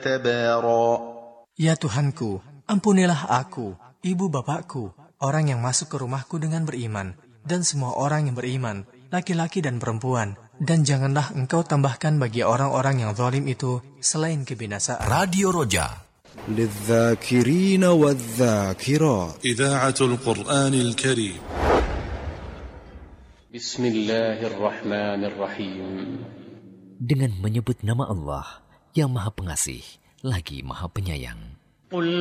تبارا. Ya Tuhanku, ampunilah aku, ibu bapakku, orang yang masuk ke rumahku dengan beriman, dan semua orang yang beriman, laki-laki dan perempuan, dan janganlah engkau tambahkan bagi orang-orang yang zalim itu selain kebinasaan. Radio Roja للذاكرين والذاكرات إذاعة القرآن الكريم. بسم الله الرحمن الرحيم. dengan menyebut nama Allah yang Maha Pengasih lagi Maha Penyayang.